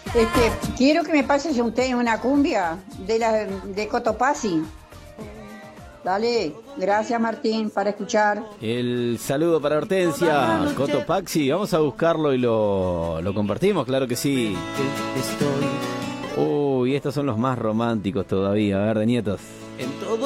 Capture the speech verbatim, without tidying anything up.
Este, quiero que me pases un té, una cumbia de la de Cotopaxi. Dale, gracias Martín, para escuchar. El saludo para Hortensia, Cotopaxi, vamos a buscarlo y lo, lo compartimos, claro que sí. Uy, estos son los más románticos todavía, a ver, de nietos. En todo